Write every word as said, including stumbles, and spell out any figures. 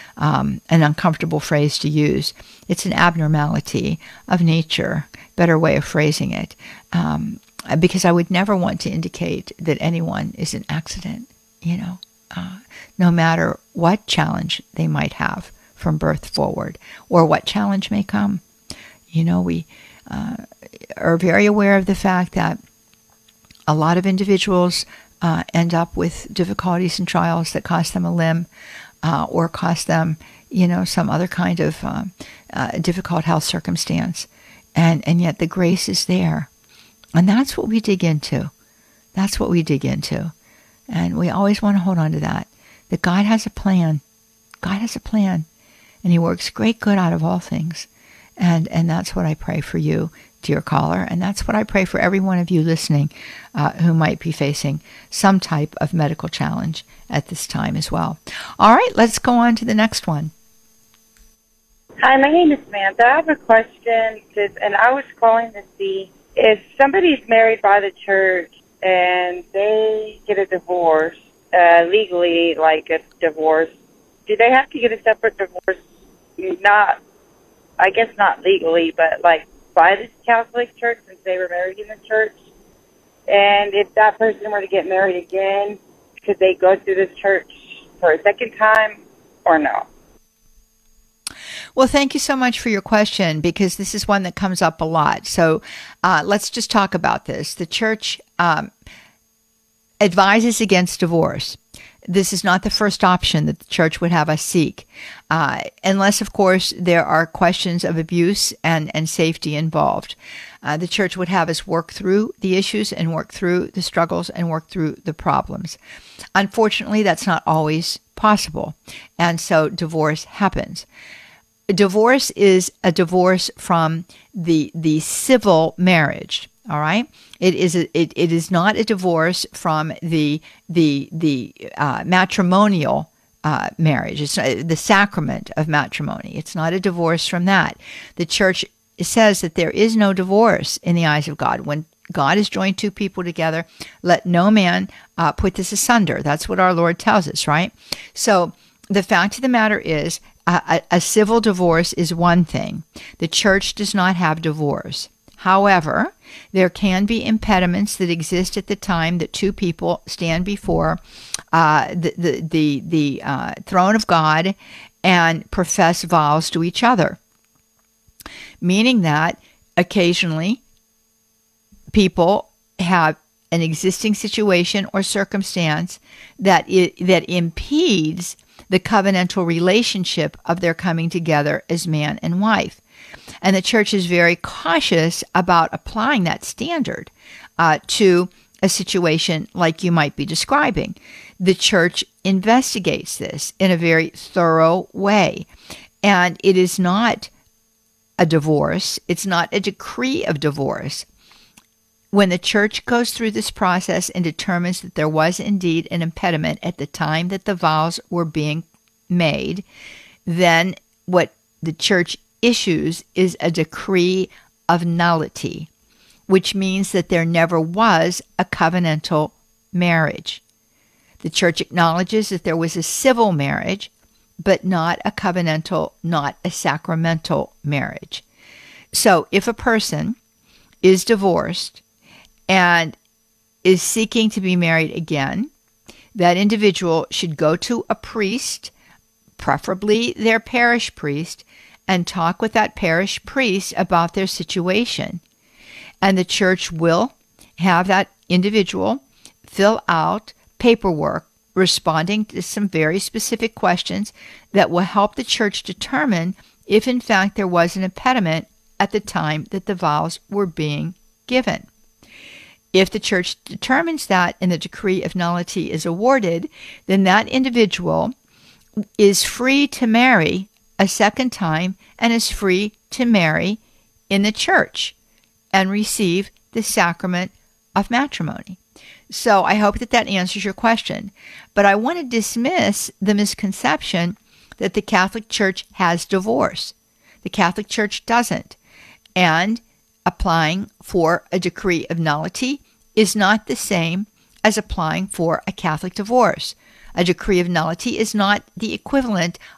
um, an uncomfortable phrase to use. It's an abnormality of nature, better way of phrasing it, um, because I would never want to indicate that anyone is an accident, you know, uh, no matter what challenge they might have from birth forward, or what challenge may come. You know, we uh, are very aware of the fact that a lot of individuals uh, end up with difficulties and trials that cost them a limb, uh, or cost them, you know, some other kind of uh, uh, difficult health circumstance. And, and yet the grace is there. And that's what we dig into. That's what we dig into. And we always want to hold on to that. That God has a plan. God has a plan. And he works great good out of all things. And and that's what I pray for you, dear caller. And that's what I pray for every one of you listening uh, who might be facing some type of medical challenge at this time as well. All right, let's go on to the next one. Hi, my name is Samantha. I have a question, and I was calling to see if somebody's married by the church and they get a divorce, uh, legally, like a divorce, do they have to get a separate divorce? Not, I guess not legally, but like by the Catholic Church since they were married in the church. And if that person were to get married again, could they go through this church for a second time or no? Well, thank you so much for your question, because this is one that comes up a lot. So uh, let's just talk about this. The church um, advises against divorce. This is not the first option that the church would have us seek, uh, unless, of course, there are questions of abuse and, and safety involved. Uh, the church would have us work through the issues and work through the struggles and work through the problems. Unfortunately, that's not always possible, and so divorce happens. Divorce is a divorce from the the civil marriage. All right, it is a, it it is not a divorce from the the the uh, matrimonial uh, marriage. It's not, the sacrament of matrimony. It's not a divorce from that. The church says that there is no divorce in the eyes of God. When God has joined two people together, let no man uh, put this asunder. That's what our Lord tells us, right? So the fact of the matter is, a, a civil divorce is one thing. The church does not have divorce. However, there can be impediments that exist at the time that two people stand before uh, the the the, the uh, throne of God and profess vows to each other. Meaning that occasionally people have an existing situation or circumstance that it, that impedes the covenantal relationship of their coming together as man and wife. And the church is very cautious about applying that standard uh, to a situation like you might be describing. The church investigates this in a very thorough way. And it is not a divorce. It's not a decree of divorce. When the church goes through this process and determines that there was indeed an impediment at the time that the vows were being made, then what the church issues is a decree of nullity, which means that there never was a covenantal marriage. The church acknowledges that there was a civil marriage, but not a covenantal, not a sacramental marriage. So if a person is divorced and is seeking to be married again, that individual should go to a priest, preferably their parish priest, and talk with that parish priest about their situation. And the church will have that individual fill out paperwork responding to some very specific questions that will help the church determine if in fact there was an impediment at the time that the vows were being given. If the church determines that and the decree of nullity is awarded, then that individual is free to marry a second time and is free to marry in the church and receive the sacrament of matrimony. So I hope that that answers your question. But I want to dismiss the misconception that the Catholic Church has divorce. The Catholic Church doesn't. And applying for a decree of nullity is not the same as applying for a Catholic divorce. A decree of nullity is not the equivalent